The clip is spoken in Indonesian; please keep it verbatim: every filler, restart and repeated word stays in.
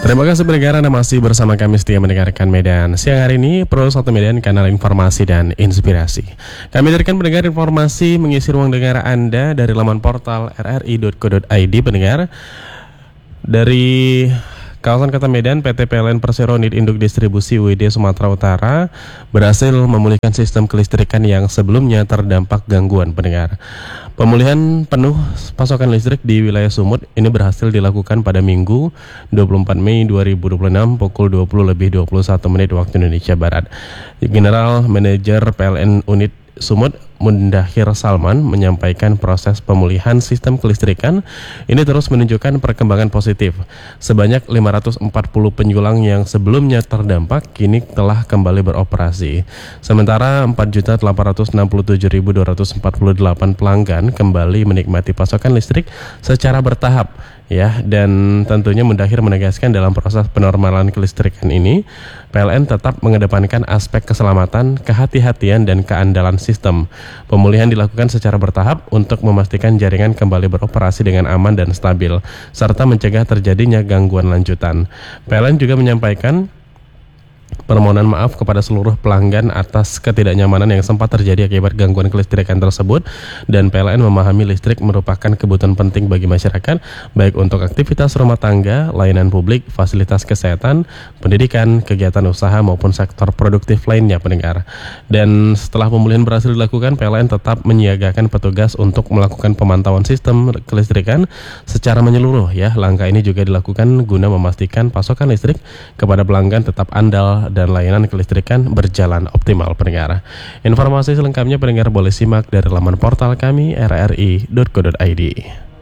Terima kasih pendengar, Anda masih bersama kami setia mendengarkan Medan. Siang hari ini, Pro satu Medan, kanal informasi dan inspirasi. Kami hadirkan pendengar informasi mengisi ruang dengar Anda dari laman portal r r i dot co dot i d. Pendengar, dari kawasan Kota Medan, P T P L N Persero Unit Induk Distribusi U I D Sumatera Utara berhasil memulihkan sistem kelistrikan yang sebelumnya terdampak gangguan. Pendengar, pemulihan penuh pasokan listrik di wilayah Sumut ini berhasil dilakukan pada Minggu dua puluh empat Mei dua ribu dua puluh enam pukul dua puluh lebih dua puluh satu menit waktu Indonesia Barat. General Manager P L N Unit Sumut Mundahir Salman menyampaikan proses pemulihan sistem kelistrikan ini terus menunjukkan perkembangan positif. Sebanyak lima ratus empat puluh penjulang yang sebelumnya terdampak kini telah kembali beroperasi. Sementara empat juta delapan ratus enam puluh tujuh ribu dua ratus empat puluh delapan pelanggan kembali menikmati pasokan listrik secara bertahap. Ya, dan tentunya Mundahir menegaskan dalam proses penormalan kelistrikan ini, P L N tetap mengedepankan aspek keselamatan, kehati-hatian, dan keandalan sistem. Pemulihan dilakukan secara bertahap untuk memastikan jaringan kembali beroperasi dengan aman dan stabil, serta mencegah terjadinya gangguan lanjutan. P L N juga menyampaikan permohonan maaf kepada seluruh pelanggan atas ketidaknyamanan yang sempat terjadi akibat gangguan kelistrikan tersebut, dan P L N memahami listrik merupakan kebutuhan penting bagi masyarakat, baik untuk aktivitas rumah tangga, layanan publik, fasilitas kesehatan, pendidikan, kegiatan usaha maupun sektor produktif lainnya. Pendengar, dan setelah pemulihan berhasil dilakukan, P L N tetap menyiagakan petugas untuk melakukan pemantauan sistem kelistrikan secara menyeluruh. Ya, langkah ini juga dilakukan guna memastikan pasokan listrik kepada pelanggan tetap andal dan layanan kelistrikan berjalan optimal. Pendengar, informasi selengkapnya pendengar boleh simak dari laman portal kami r r i dot co dot i d.